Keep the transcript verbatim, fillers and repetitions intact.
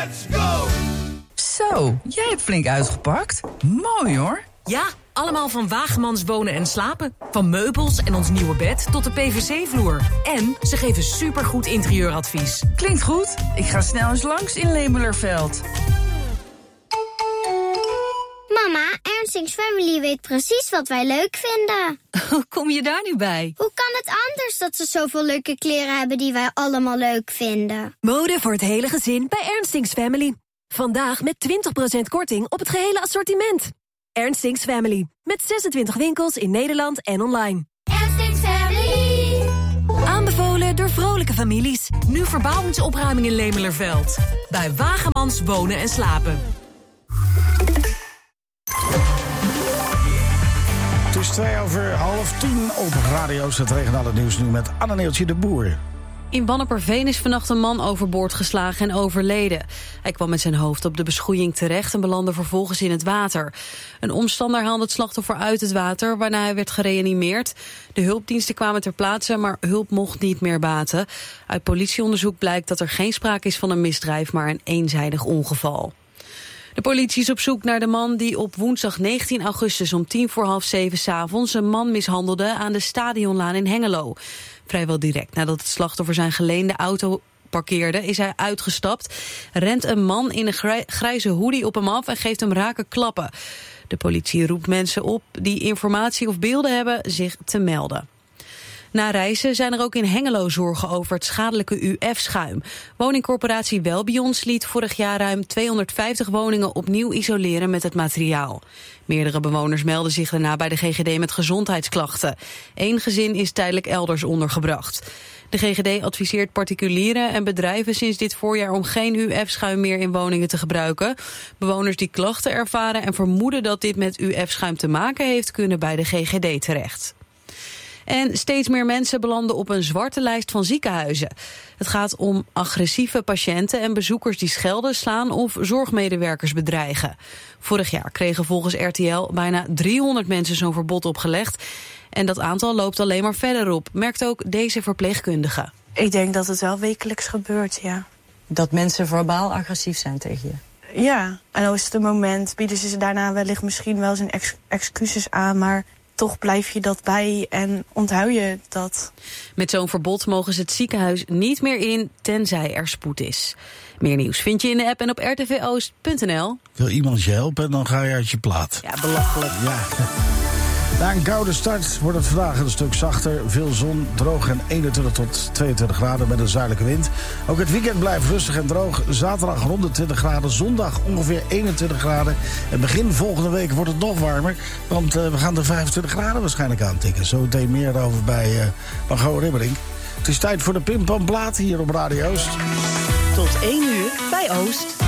Let's go! Zo, jij hebt flink uitgepakt. Mooi hoor. Ja, allemaal van Wagemans Wonen en Slapen. Van meubels en ons nieuwe bed tot de P V C-vloer. En ze geven supergoed interieuradvies. Klinkt goed. Ik ga snel eens langs in Lemelerveld. Mama, Ernstings Family weet precies wat wij leuk vinden. Hoe kom je daar nu bij? Hoe kan het anders dat ze zoveel leuke kleren hebben die wij allemaal leuk vinden? Mode voor het hele gezin bij Ernstings Family. Vandaag met twintig procent korting op het gehele assortiment. Ernstings Family. Met zesentwintig winkels in Nederland en online. Ernstings Family. Aanbevolen door vrolijke families. Nu verbouwingsopruiming in Lemelerveld. Bij Wagemans Wonen en Slapen. Het is twee over half tien op radio's. Het regionale nieuws nu met Anne-Neeltje de Boer. In Banneperveen is vannacht een man overboord geslagen en overleden. Hij kwam met zijn hoofd op de beschoeiing terecht en belandde vervolgens in het water. Een omstander haalde het slachtoffer uit het water, waarna hij werd gereanimeerd. De hulpdiensten kwamen ter plaatse, maar hulp mocht niet meer baten. Uit politieonderzoek blijkt dat er geen sprake is van een misdrijf, maar een eenzijdig ongeval. De politie is op zoek naar de man die op woensdag negentien augustus om tien voor half zeven 's avonds een man mishandelde aan de Stadionlaan in Hengelo. Vrijwel direct nadat het slachtoffer zijn geleende auto parkeerde, is hij uitgestapt, rent een man in een grijze hoodie op hem af en geeft hem rake klappen. De politie roept mensen op die informatie of beelden hebben zich te melden. Na reizen zijn er ook in Hengelo zorgen over het schadelijke U F-schuim. Woningcorporatie Welbions liet vorig jaar ruim tweehonderdvijftig woningen opnieuw isoleren met het materiaal. Meerdere bewoners melden zich daarna bij de G G D met gezondheidsklachten. Eén gezin is tijdelijk elders ondergebracht. De G G D adviseert particulieren en bedrijven sinds dit voorjaar om geen U F-schuim meer in woningen te gebruiken. Bewoners die klachten ervaren en vermoeden dat dit met U F-schuim te maken heeft, kunnen bij de G G D terecht. En steeds meer mensen belanden op een zwarte lijst van ziekenhuizen. Het gaat om agressieve patiënten en bezoekers die schelden, slaan of zorgmedewerkers bedreigen. Vorig jaar kregen volgens R T L bijna driehonderd mensen zo'n verbod opgelegd. En dat aantal loopt alleen maar verder op, merkt ook deze verpleegkundige. Ik denk dat het wel wekelijks gebeurt, ja. Dat mensen verbaal agressief zijn tegen je? Ja, en dan is het een moment, bieden ze daarna wellicht misschien wel zijn ex- excuses aan, maar toch blijf je dat bij en onthoud je dat. Met zo'n verbod mogen ze het ziekenhuis niet meer in, tenzij er spoed is. Meer nieuws vind je in de app en op r t v oost punt n l. Wil iemand je helpen en dan ga je uit je plaat. Ja, belachelijk. Ja. Na een koude start wordt het vandaag een stuk zachter. Veel zon, droog en eenentwintig tot tweeëntwintig graden met een zuidelijke wind. Ook het weekend blijft rustig en droog. Zaterdag rond de twintig graden, zondag ongeveer eenentwintig graden. En begin volgende week wordt het nog warmer. Want uh, we gaan de vijfentwintig graden waarschijnlijk aantikken. Zo meteen meer daarover bij uh, Margot Ribberink. Het is tijd voor de Pim Pam Plaat hier op Radio Oost. Tot één uur bij Oost.